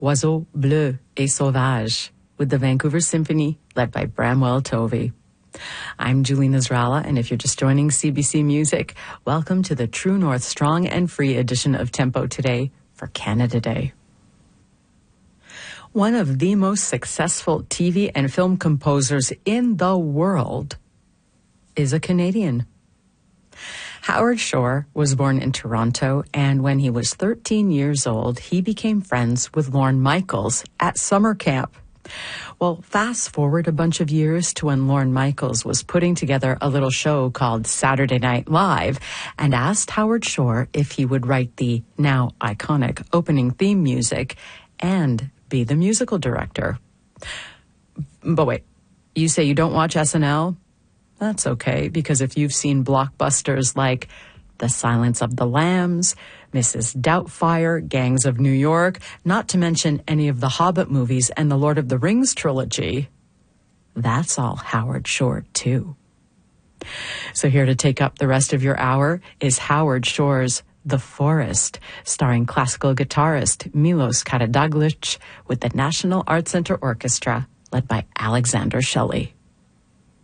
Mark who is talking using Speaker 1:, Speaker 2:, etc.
Speaker 1: Oiseau bleu et sauvage with the Vancouver Symphony led by Bramwell Tovey. I'm Julie Nasrallah, and if you're just joining CBC Music, welcome to the True North Strong and Free edition of Tempo Today for Canada Day. One of the most successful TV and film composers in the world is a Canadian. Howard Shore was born in Toronto, and when he was 13 years old, he became friends with Lorne Michaels at summer camp. Well, fast forward a bunch of years to when Lorne Michaels was putting together a little show called Saturday Night Live and asked Howard Shore if he would write the now iconic opening theme music and be the musical director. But wait, you say you don't watch SNL? That's okay, because if you've seen blockbusters like The Silence of the Lambs, Mrs. Doubtfire, Gangs of New York, not to mention any of the Hobbit movies and the Lord of the Rings trilogy, that's all Howard Shore too. So here to take up the rest of your hour is Howard Shore's The Forest, starring classical guitarist Milos Karadaglic with the National Art Center Orchestra, led by Alexander Shelley.